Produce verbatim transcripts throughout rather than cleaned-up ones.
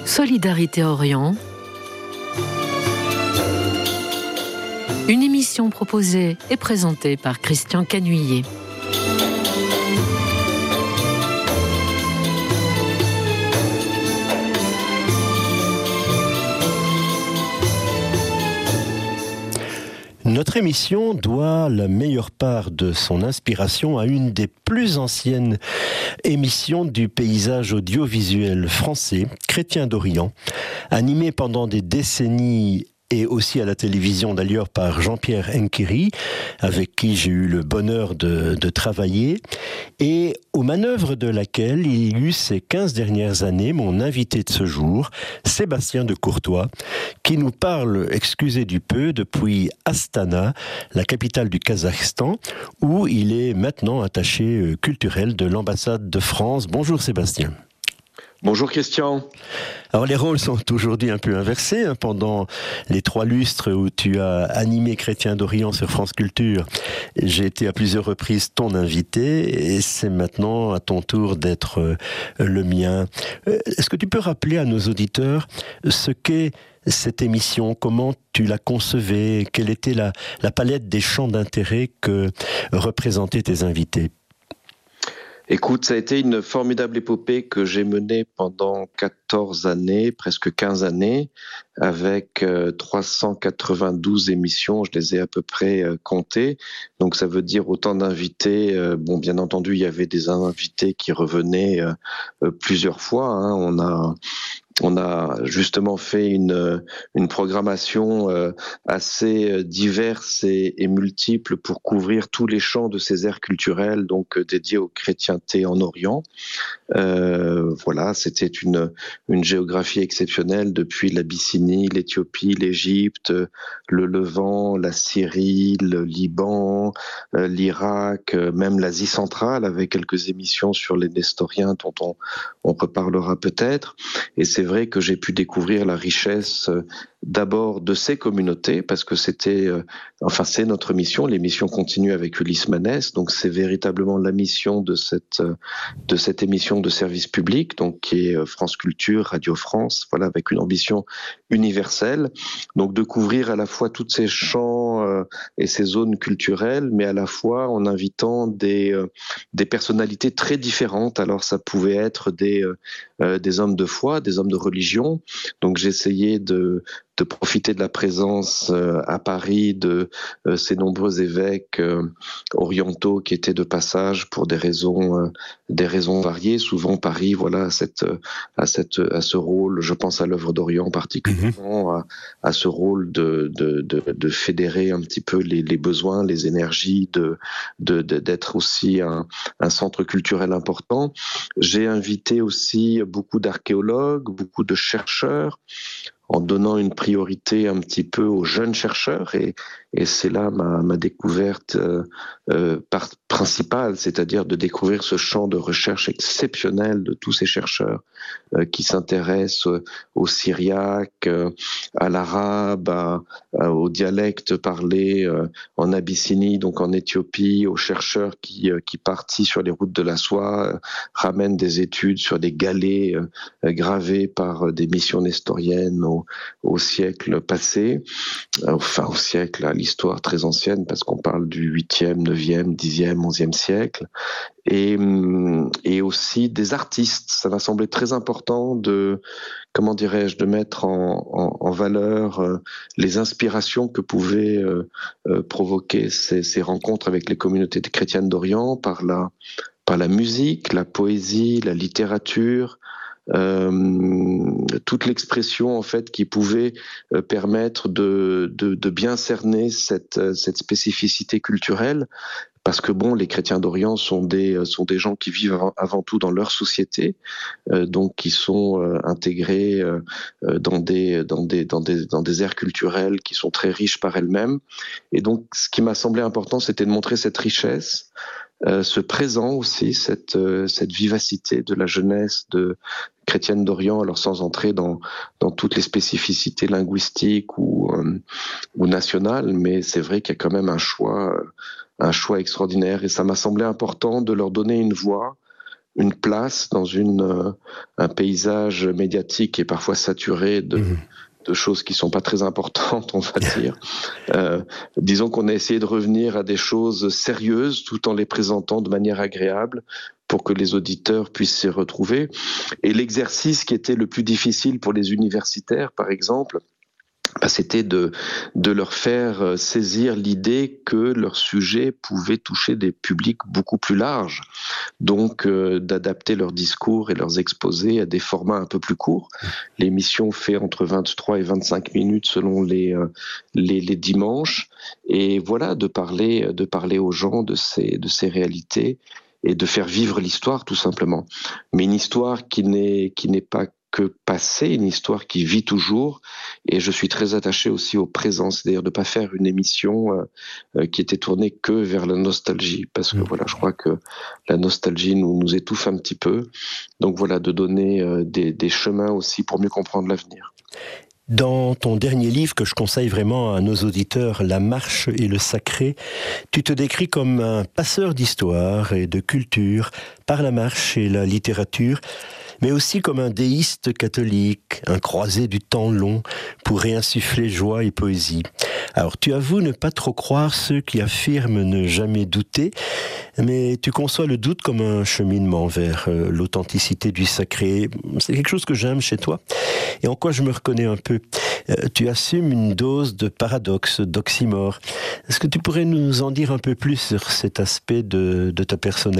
Solidarité Orient. Une émission proposée et présentée par Christian Canuillet. Notre émission doit la meilleure part de son inspiration à une des plus anciennes émissions du paysage audiovisuel français, Chrétiens d'Orient, animée pendant des décennies et aussi à la télévision d'ailleurs par Jean-Pierre Enquéry, avec qui j'ai eu le bonheur de, de travailler, et aux manœuvres de laquelle il y eut ces quinze dernières années mon invité de ce jour, Sébastien de Courtois, qui nous parle, excusez du peu, depuis Astana, la capitale du Kazakhstan, où il est maintenant attaché culturel de l'ambassade de France. Bonjour Sébastien. Bonjour Christian. Alors les rôles sont aujourd'hui un peu inversés. Hein. Pendant les trois lustres où tu as animé Chrétiens d'Orient sur France Culture, j'ai été à plusieurs reprises ton invité et c'est maintenant à ton tour d'être euh, le mien. Euh, est-ce que tu peux rappeler à nos auditeurs ce qu'est cette émission, comment tu la concevais, quelle était la, la palette des champs d'intérêt que représentaient tes invités? Écoute, ça a été une formidable épopée que j'ai menée pendant quatorze années, presque quinze années, avec euh, trois cent quatre-vingt-douze émissions, je les ai à peu près euh, comptées. Donc ça veut dire autant d'invités. Euh, bon, bien entendu, il y avait des invités qui revenaient euh, euh, plusieurs fois. Hein. On a On a justement fait une, une programmation euh, assez diverse et, et multiple pour couvrir tous les champs de ces aires culturelles, donc euh, dédiés aux chrétientés en Orient. Euh, voilà, c'était une, une géographie exceptionnelle depuis l'Abyssinie, l'Éthiopie, l'Égypte, le Levant, la Syrie, le Liban, euh, l'Irak, euh, même l'Asie centrale, avec quelques émissions sur les Nestoriens dont on, on reparlera peut-être. Et c'est vrai que j'ai pu découvrir la richesse euh, d'abord de ces communautés, parce que c'était, euh, enfin c'est notre mission, l'émission continue avec Ulysse Manès, donc c'est véritablement la mission de cette, euh, de cette émission de service public, donc qui est euh, France Culture, Radio France, voilà, avec une ambition universelle, donc de couvrir à la fois tous ces champs euh, et ces zones culturelles, mais à la fois en invitant des, euh, des personnalités très différentes. Alors ça pouvait être des, euh, des hommes de foi, des hommes de religion, donc j'ai essayé de de profiter de la présence euh, à Paris de euh, ces nombreux évêques euh, orientaux qui étaient de passage pour des raisons, euh, des raisons variées. Souvent, Paris, voilà, à cette, à cette, à ce rôle. Je pense à l'œuvre d'Orient particulièrement, mmh. à, à ce rôle de, de, de, de fédérer un petit peu les, les besoins, les énergies, de, de, de d'être aussi un, un centre culturel important. J'ai invité aussi beaucoup d'archéologues, beaucoup de chercheurs, en donnant une priorité un petit peu aux jeunes chercheurs, et, et c'est là ma, ma découverte euh, euh, par, principale, c'est-à-dire de découvrir ce champ de recherche exceptionnel de tous ces chercheurs euh, qui s'intéressent euh, au syriaque, euh, à l'arabe, à, à, au dialecte parlé euh, en Abyssinie, donc en Éthiopie, aux chercheurs qui, euh, qui partis sur les routes de la soie, euh, ramènent des études sur des galets euh, gravés par euh, des missions nestoriennes au, au siècle passé, enfin au siècle, à l'histoire très ancienne, parce qu'on parle du huitième, neuvième, dixième, onzième siècle, et, et aussi des artistes. Ça m'a semblé très important de, comment dirais-je, de mettre en, en, en valeur euh, les inspirations que pouvaient euh, euh, provoquer ces, ces rencontres avec les communautés chrétiennes d'Orient par la, par la musique, la poésie, la littérature, Euh, toute l'expression en fait qui pouvait euh, permettre de, de, de bien cerner cette, cette spécificité culturelle, parce que bon, les chrétiens d'Orient sont des, sont des gens qui vivent avant, avant tout dans leur société, euh, donc qui sont euh, intégrés euh, dans, des, dans, des, dans, des, dans des aires culturelles qui sont très riches par elles-mêmes. Et donc ce qui m'a semblé important, c'était de montrer cette richesse, Euh, ce présent aussi, cette, euh, cette vivacité de la jeunesse de chrétienne d'Orient, alors sans entrer dans, dans toutes les spécificités linguistiques ou, euh, ou nationales, mais c'est vrai qu'il y a quand même un choix, un choix extraordinaire, et ça m'a semblé important de leur donner une voix une place dans une, euh, un paysage médiatique et parfois saturé de, mmh. de choses qui sont pas très importantes, on va dire. Euh, disons qu'on a essayé de revenir à des choses sérieuses tout en les présentant de manière agréable pour que les auditeurs puissent s'y retrouver. Et l'exercice qui était le plus difficile pour les universitaires, par exemple, bah, c'était de, de leur faire saisir l'idée que leur sujet pouvait toucher des publics beaucoup plus larges, donc euh, d'adapter leurs discours et leurs exposés à des formats un peu plus courts. L'émission fait entre vingt-trois et vingt-cinq minutes selon les, euh, les, les dimanches, et voilà, de parler, de parler aux gens de ces, de ces réalités et de faire vivre l'histoire tout simplement. Mais une histoire qui n'est, qui n'est pas que passé, une histoire qui vit toujours, et je suis très attaché aussi au présent, c'est-à-dire de ne pas faire une émission euh, qui était tournée que vers la nostalgie, parce que mmh. voilà, je crois que la nostalgie nous, nous étouffe un petit peu, donc voilà, de donner euh, des, des chemins aussi pour mieux comprendre l'avenir. Dans ton dernier livre que je conseille vraiment à nos auditeurs, La marche et le sacré, tu te décris comme un passeur d'histoire et de culture par la marche et la littérature, mais aussi comme un déiste catholique, un croisé du temps long pour réinsuffler joie et poésie. Alors tu avoues ne pas trop croire ceux qui affirment ne jamais douter, mais tu conçois le doute comme un cheminement vers euh, l'authenticité du sacré. C'est quelque chose que j'aime chez toi et en quoi je me reconnais un peu. Euh, tu assumes une dose de paradoxe, d'oxymore. Est-ce que tu pourrais nous en dire un peu plus sur cet aspect de, de ta personnalité ?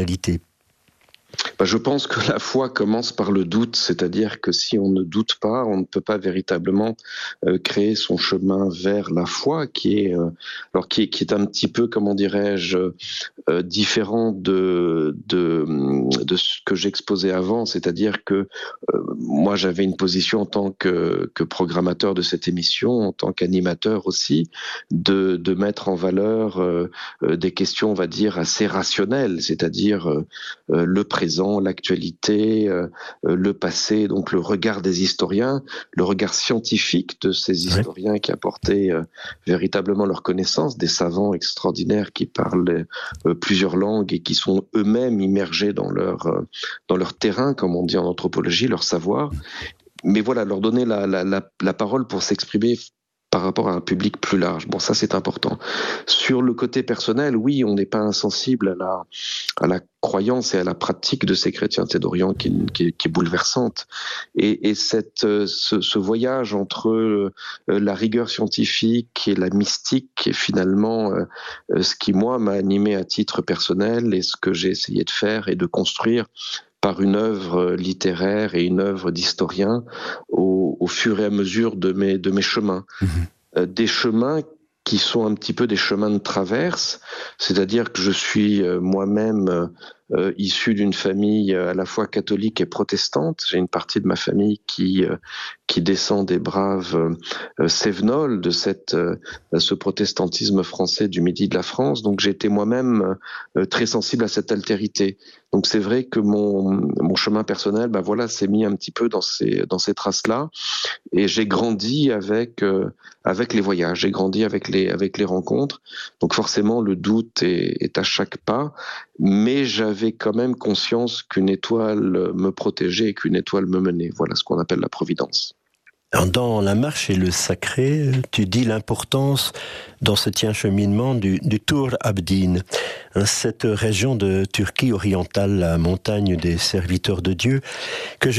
Ben, je pense que la foi commence par le doute, c'est-à-dire que si on ne doute pas, on ne peut pas véritablement euh, créer son chemin vers la foi, qui est, euh, alors qui est, qui est un petit peu, comment dirais-je, euh, différent de, de, de ce que j'exposais avant, c'est-à-dire que euh, moi j'avais une position en tant que, que programmateur de cette émission, en tant qu'animateur aussi, de, de mettre en valeur euh, des questions, on va dire, assez rationnelles, c'est-à-dire euh, le présent, l'actualité, euh, le passé, donc le regard des historiens, le regard scientifique de ces historiens ouais. qui apportaient euh, véritablement leur connaissance, des savants extraordinaires qui parlent euh, plusieurs langues et qui sont eux-mêmes immergés dans leur, euh, dans leur terrain, comme on dit en anthropologie, leur savoir. Mais voilà, leur donner la, la, la, la parole pour s'exprimer par rapport à un public plus large. Bon, ça, c'est important. Sur le côté personnel, oui, on n'est pas insensible à la, à la croyance et à la pratique de ces chrétientés d'Orient qui, qui, qui est bouleversante. Et, et cette, ce, ce voyage entre la rigueur scientifique et la mystique est finalement ce qui, moi, m'a animé à titre personnel et ce que j'ai essayé de faire et de construire par une œuvre littéraire et une œuvre d'historien au, au fur et à mesure de mes, de mes chemins. Mmh. Euh, des chemins qui sont un petit peu des chemins de traverse, c'est-à-dire que je suis euh, moi-même euh, issu d'une famille à la fois catholique et protestante. J'ai une partie de ma famille qui euh, qui descend des braves euh, Cévenols, de cette euh, ce protestantisme français du midi de la France. Donc j'ai été moi-même euh, très sensible à cette altérité. Donc c'est vrai que mon mon chemin personnel, ben voilà, s'est mis un petit peu dans ces dans ces traces-là, et j'ai grandi avec euh, avec les voyages, j'ai grandi avec les avec les rencontres. Donc forcément le doute est, est à chaque pas, mais j'avais quand même conscience qu'une étoile me protégeait et qu'une étoile me menait. Voilà ce qu'on appelle la providence. Dans La marche et le sacré, tu dis l'importance dans ce tien cheminement du, du Tur Abdin, cette région de Turquie orientale, la montagne des serviteurs de Dieu, que